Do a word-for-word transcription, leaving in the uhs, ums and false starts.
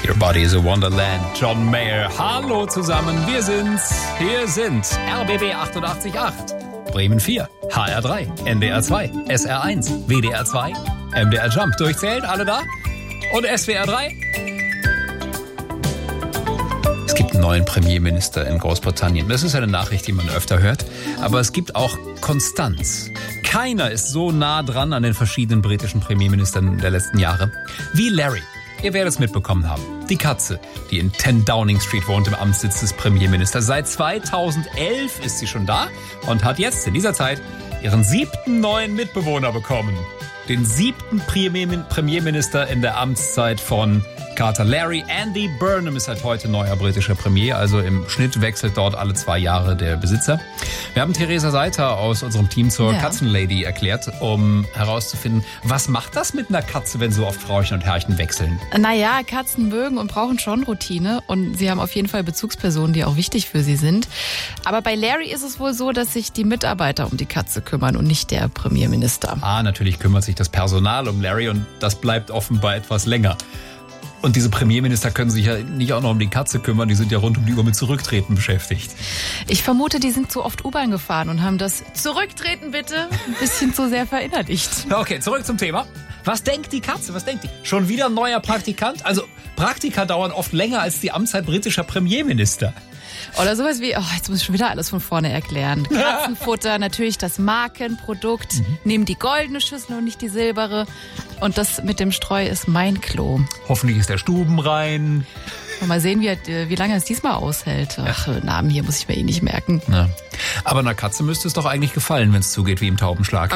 Your Body is a Wonderland. John Mayer. Hallo zusammen, wir sind's. Hier sind R B B achtundachtzig Komma acht, Bremen vier, H R drei, N D R zwei, S R eins, W D R zwei, M D R Jump. Durchzählt, alle da? Und S W R drei? Es gibt einen neuen Premierminister in Großbritannien. Das ist eine Nachricht, die man öfter hört. Aber es gibt auch Konstanz. Keiner ist so nah dran an den verschiedenen britischen Premierministern der letzten Jahre wie Larry. Ihr werdet es mitbekommen haben. Die Katze, die in zehn Downing Street wohnt, im Amtssitz des Premierministers. Seit zweitausendelf ist sie schon da und hat jetzt in dieser Zeit ihren siebten neuen Mitbewohner bekommen. Den siebten Premierminister in der Amtszeit von Carter. Larry Andy Burnham ist seit heute neuer britischer Premier, also im Schnitt wechselt dort alle zwei Jahre der Besitzer. Wir haben Theresa Seiter aus unserem Team zur ja. Katzenlady erklärt, um herauszufinden, was macht das mit einer Katze, wenn so oft Frauchen und Herrchen wechseln? Naja, Katzen mögen und brauchen schon Routine und sie haben auf jeden Fall Bezugspersonen, die auch wichtig für sie sind. Aber bei Larry ist es wohl so, dass sich die Mitarbeiter um die Katze kümmern und nicht der Premierminister. Ah, natürlich kümmert sich das Personal um Larry und das bleibt offenbar etwas länger. Und diese Premierminister können sich ja nicht auch noch um die Katze kümmern, die sind ja rund um die Uhr mit Zurücktreten beschäftigt. Ich vermute, die sind zu oft U-Bahn gefahren und haben das Zurücktreten bitte ein bisschen zu sehr verinnerlicht. Okay, zurück zum Thema. Was denkt die Katze? Was denkt die? Schon wieder ein neuer Praktikant? Also Praktika dauern oft länger als die Amtszeit britischer Premierminister. Oder sowas wie, oh, jetzt muss ich schon wieder alles von vorne erklären. Katzenfutter, natürlich das Markenprodukt. Mhm. Nehmen die goldene Schüssel und nicht die silbere. Und das mit dem Streu ist mein Klo. Hoffentlich ist der stubenrein. Mal sehen, wie, wie lange es diesmal aushält. Ach, Namen hier muss ich mir eh nicht merken. Ja. Aber einer Katze müsste es doch eigentlich gefallen, wenn es zugeht wie im Taubenschlag.